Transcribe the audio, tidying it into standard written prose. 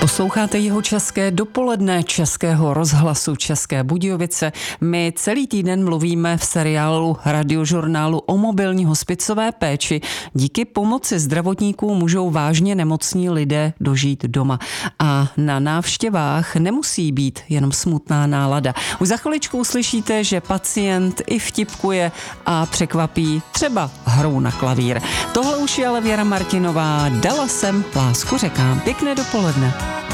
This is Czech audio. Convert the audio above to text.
Posloucháte Jihočeské dopoledne Českého rozhlasu České Budějovice. My celý týden mluvíme v seriálu Radiožurnálu o mobilní hospicové péči. Díky pomoci zdravotníků můžou vážně nemocní lidé dožít doma. A na návštěvách nemusí být jenom smutná nálada. Už za chviličku uslyšíte, že pacient i vtipkuje a překvapí třeba hrou na klavír. Tohle už je ale Věra Martinová. Dala jsem lásku řekám. Pěkné dopoledne.